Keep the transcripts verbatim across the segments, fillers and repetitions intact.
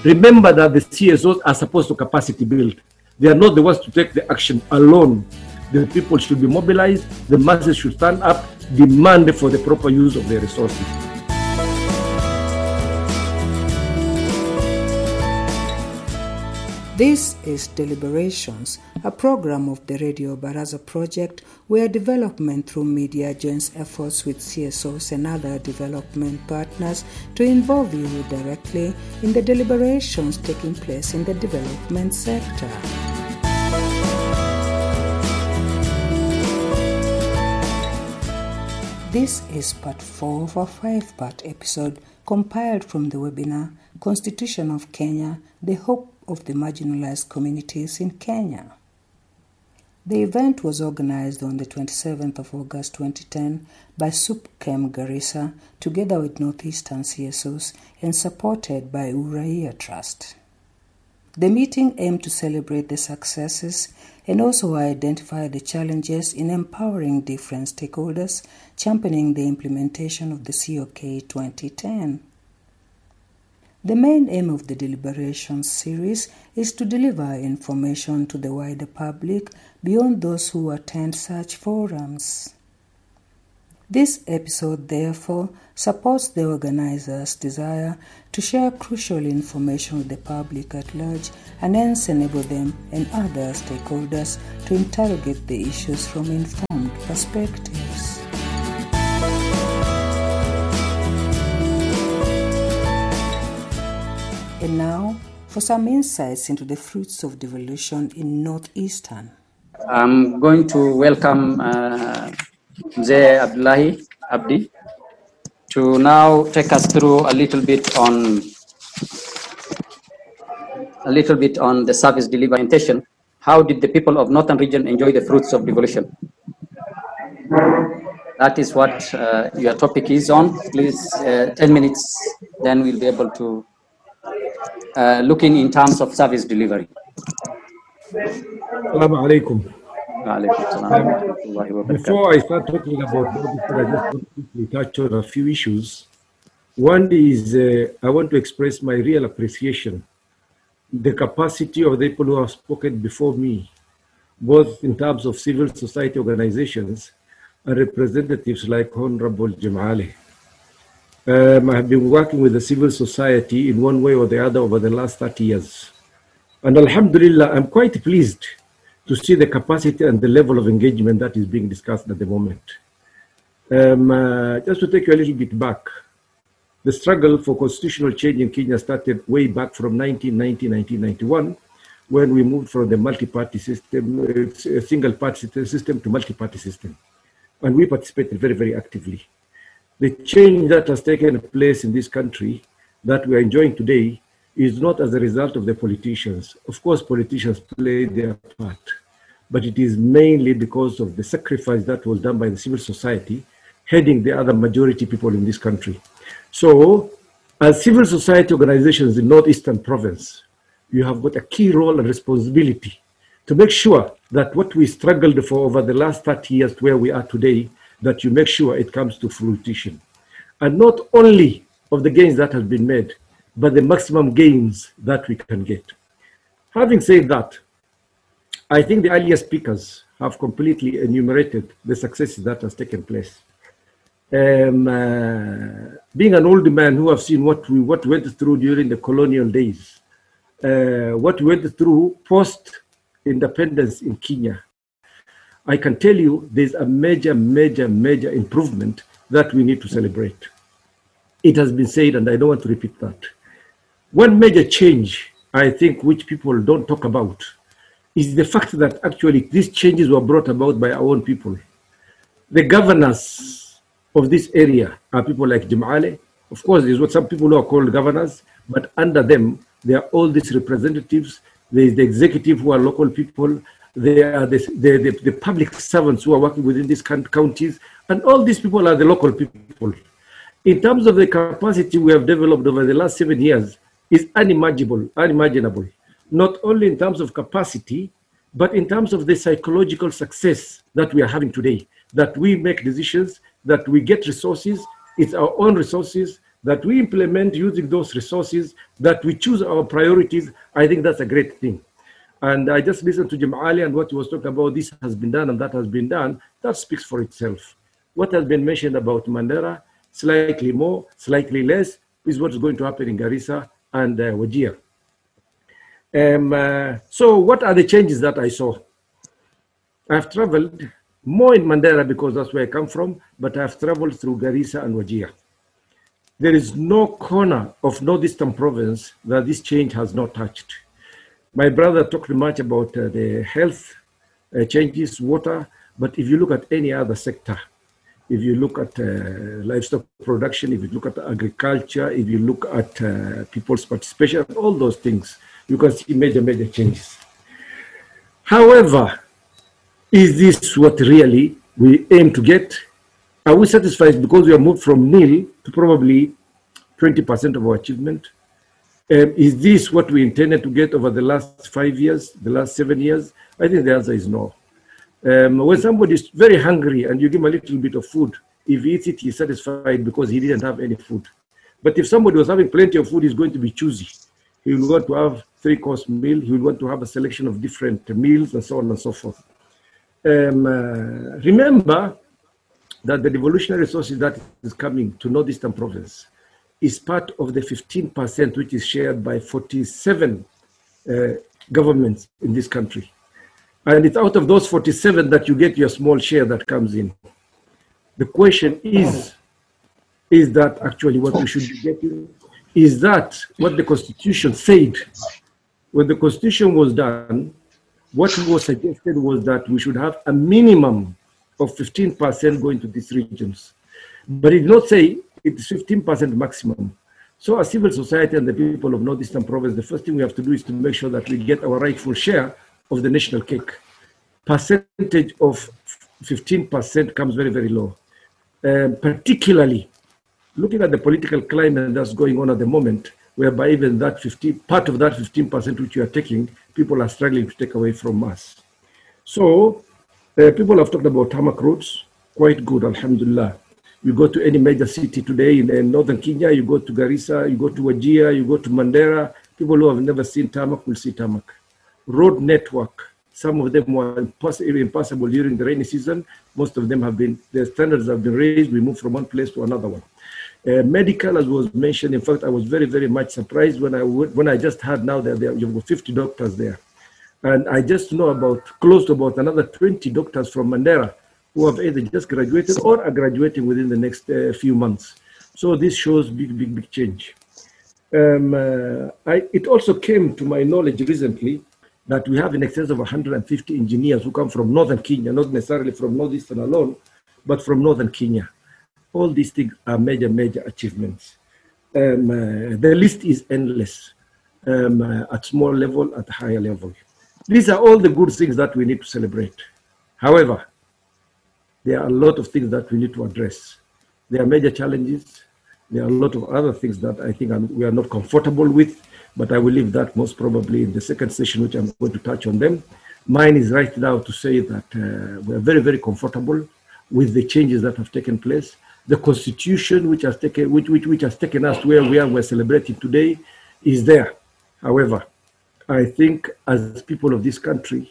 Remember that the C S Os are supposed to capacity build. They are not the ones to take the action alone. The people should be mobilized, the masses should stand up, demand for the proper use of their resources. This is Deliberations, a program of the Radio Baraza project where development through media joins efforts with C S Os and other development partners to involve you directly in the deliberations taking place in the development sector. This is part four of a five-part episode compiled from the webinar Constitution of Kenya, the Hope of the Marginalized Communities in Kenya. The event was organized on the twenty-seventh of August twenty ten by SUPKEM Garissa together with Northeastern C S Os and supported by Uraia Trust. The meeting aimed to celebrate the successes and also identify the challenges in empowering different stakeholders, championing the implementation of the C O K twenty ten. The main aim of the deliberations series is to deliver information to the wider public beyond those who attend such forums. This episode, therefore, supports the organizers' desire to share crucial information with the public at large and hence enable them and other stakeholders to interrogate the issues from informed perspectives. And now, for some insights into the fruits of devolution in Northeastern. I'm going to welcome uh, Mzee Abdullahi Abdi to now take us through a little bit on a little bit on the service delivery orientation. How did the people of Northern region enjoy the fruits of devolution? That is what uh, your topic is on. Please, uh, ten minutes, then we'll be able to uh, looking in terms of service delivery. Assalamu alaikum. Um, before I start talking about this, I just want to quickly touch on a few issues. One is uh, I want to express my real appreciation, the capacity of the people who have spoken before me, both in terms of civil society organizations and representatives like Honorable Jemali. Um, I have been working with the civil society in one way or the other over the last thirty years. And Alhamdulillah, I'm quite pleased to see the capacity and the level of engagement that is being discussed at the moment. Um, uh, just to take you a little bit back, the struggle for constitutional change in Kenya started way back from nineteen ninety, nineteen ninety-one, when we moved from the multi-party system, uh, single-party system to multi-party system. And we participated very, very actively. The change that has taken place in this country that we are enjoying today is not as a result of the politicians. Of course, politicians play their part, but it is mainly because of the sacrifice that was done by the civil society, heading the other majority people in this country. So, as civil society organizations in Northeastern Province, you have got a key role and responsibility to make sure that what we struggled for over the last thirty years to where we are today, that you make sure it comes to fruition. And not only of the gains that have been made, but the maximum gains that we can get. Having said that, I think the earlier speakers have completely enumerated the successes that has taken place. Um, uh, being an old man who have seen what we what went through during the colonial days, uh, what we went through post-independence in Kenya, I can tell you there's a major, major, major improvement that we need to celebrate. It has been said, and I don't want to repeat that. One major change, I think, which people don't talk about, is the fact that actually these changes were brought about by our own people. The governors of this area are people like Jemali. Of course, there's what some people who are called governors, but under them, there are all these representatives. There is the executive who are local people. There are the, the, the, the public servants who are working within these counties, and all these people are the local people. In terms of the capacity we have developed over the last seven years, is unimaginable, unimaginable, not only in terms of capacity, but in terms of the psychological success that we are having today, that we make decisions, that we get resources, it's our own resources, that we implement using those resources, that we choose our priorities, I think that's a great thing. And I just listened to Jim Ali and what he was talking about, this has been done and that has been done, that speaks for itself. What has been mentioned about Mandera, slightly more, slightly less, is what's going to happen in Garissa and uh, Wajir. Um, uh, so what are the changes that I saw? I've traveled more in Mandera because that's where I come from, but I've traveled through Garissa and Wajir. There is no corner of Northeastern province that this change has not touched. My brother talked much about uh, the health uh, changes, water, but if you look at any other sector, if you look at uh, livestock production, if you look at agriculture, if you look at uh, people's participation, all those things, you can see major, major changes. However, is this what really we aim to get? Are we satisfied because we have moved from nil to probably twenty percent of our achievement? Um, is this what we intended to get over the last five years, the last seven years? I think the answer is no. Um, when somebody is very hungry and you give him a little bit of food, if he eats it, he's satisfied because he didn't have any food. But if somebody was having plenty of food, he's going to be choosy. He will want to have three-course meal. He will want to have a selection of different meals and so on and so forth. Um, uh, remember that the devolutionary resources that is coming to Northeastern province is part of the fifteen percent which is shared by forty-seven uh, governments in this country. And it's out of those forty-seven that you get your small share that comes in. The question is, is that actually what we should be getting? Is that what the Constitution said? When the Constitution was done, what was suggested was that we should have a minimum of fifteen percent going to these regions. But it did not say it's fifteen percent maximum. So as civil society and the people of Northeastern province, the first thing we have to do is to make sure that we get our rightful share of the national cake. Percentage of fifteen percent comes very, very low. Um, particularly looking at the political climate that's going on at the moment, whereby even that fifteen, part of that fifteen percent which you are taking, people are struggling to take away from us. So uh, people have talked about tarmac roads, quite good, alhamdulillah. You go to any major city today in, in northern Kenya, you go to Garissa, you go to Wajir, you go to Mandera, people who have never seen tarmac will see tarmac. Road network, some of them were impossible, impossible during the rainy season. Most of them have been, the standards have been raised. We moved from one place to another one. Uh, medical, as was mentioned, in fact, I was very, very much surprised when I when I just heard now that there you've got fifty doctors there. And I just know about close to about another twenty doctors from Mandera who have either just graduated or are graduating within the next uh, few months. So this shows big, big, big change. Um, uh, I, it also came to my knowledge recently that we have in excess of one hundred fifty engineers who come from northern Kenya, not necessarily from northeastern alone, but from northern Kenya. All these things are major, major achievements. Um, uh, the list is endless, um, uh, at small level, at higher level. These are all the good things that we need to celebrate. However, there are a lot of things that we need to address. There are major challenges. There are a lot of other things that I think I'm, we are not comfortable with, but I will leave that most probably in the second session, which I'm going to touch on them. Mine is right now to say that uh, we are very, very comfortable with the changes that have taken place. The Constitution, which has taken, which, which, which has taken us to where we are, we're celebrating today, is there. However, I think as people of this country,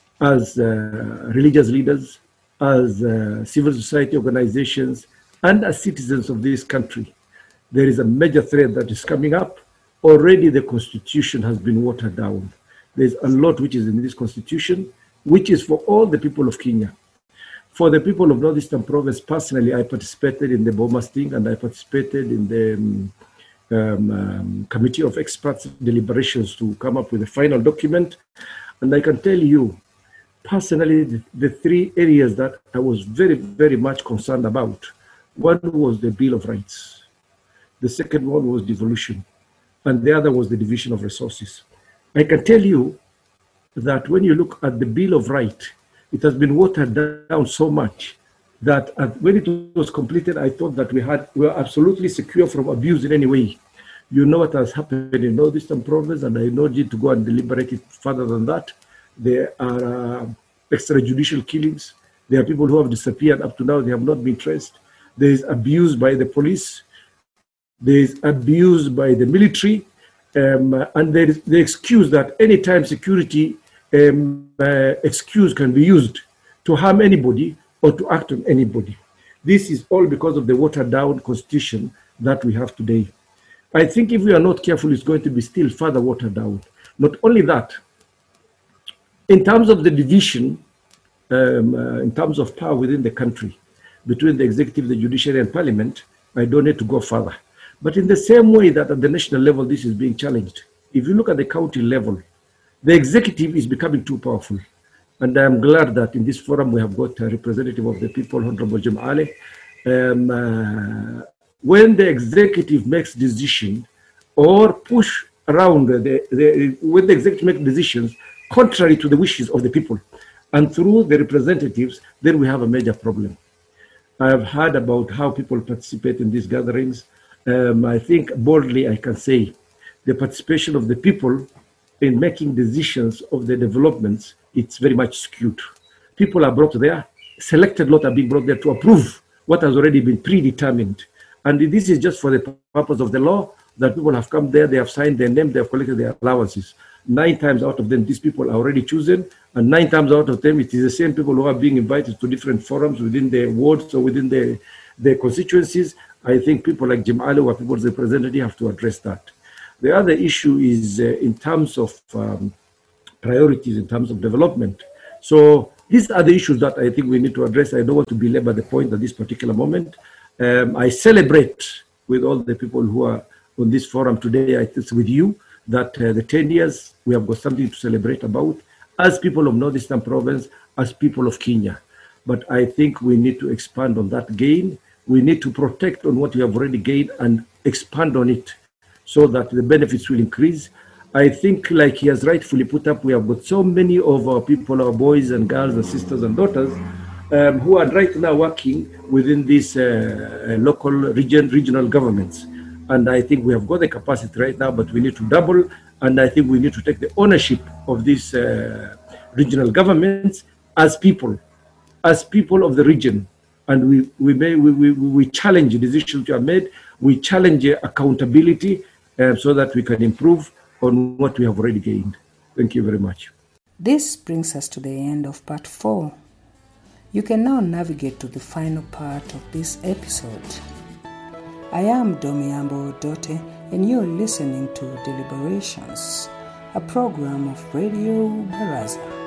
as uh, religious leaders, as uh, civil society organizations, and as citizens of this country, there is a major threat that is coming up. Already the Constitution has been watered down. There's a lot which is in this Constitution, which is for all the people of Kenya. For the people of Northeastern province, personally, I participated in the Bomas thing, and I participated in the um, um, um, committee of experts deliberations to come up with a final document. And I can tell you, personally, the, the three areas that I was very, very much concerned about. One was the Bill of Rights. The second one was devolution. And the other was the division of resources. I can tell you that when you look at the Bill of Rights, it has been watered down so much that when it was completed, I thought that we had we were absolutely secure from abuse in any way. You know what has happened in Northeastern province, and I don't need to go and deliberate it further than that. There are uh, extrajudicial killings. There are people who have disappeared up to now. They have not been traced. There is abuse by the police. there is abuse by the military, um, and there is the excuse that anytime security um, uh, excuse can be used to harm anybody or to act on anybody. This is all because of the watered down constitution that we have today. I think if we are not careful, it's going to be still further watered down. Not only that, in terms of the division, um, uh, in terms of power within the country, between the executive, the judiciary, and parliament, I don't need to go further. But in the same way that at the national level, this is being challenged. If you look at the county level, the executive is becoming too powerful. And I'm glad that in this forum, we have got a representative of the people, Honorable Jim Ali. Um, uh, when the executive makes decision or push around, the, the, when the executive makes decisions contrary to the wishes of the people and through the representatives, then we have a major problem. I have heard about how people participate in these gatherings. Um, I think boldly I can say the participation of the people in making decisions of the developments, it's very much skewed. People are brought there, selected lot are being brought there to approve what has already been predetermined. And this is just for the purpose of the law, that people have come there, they have signed their name, they have collected their allowances. Nine times out of them, these people are already chosen, and nine times out of them, it is the same people who are being invited to different forums within the wards or within the, the constituencies. I think people like Jim Ali, or people's representative, have to address that. The other issue is uh, in terms of um, priorities, in terms of development. So these are the issues that I think we need to address. I don't want to belabor the point at this particular moment. Um, I celebrate with all the people who are on this forum today, I think with you, that uh, the ten years, we have got something to celebrate about as people of Northeastern Province, as people of Kenya. But I think we need to expand on that gain. We need to protect on what we have already gained and expand on it so that the benefits will increase. I think, like he has rightfully put up, we have got so many of our people, our boys and girls and sisters and daughters, um, who are right now working within these uh, uh, local region, regional governments. And I think we have got the capacity right now, but we need to double. And I think we need to take the ownership of these uh, regional governments as people, as people of the region. And we, we, may, we, we, we challenge the decisions we have made. We challenge accountability uh, so that we can improve on what we have already gained. Thank you very much. This brings us to the end of part four. You can now navigate to the final part of this episode. I am Domiambo Dote, and you're listening to Deliberations, a program of Radio Baraza.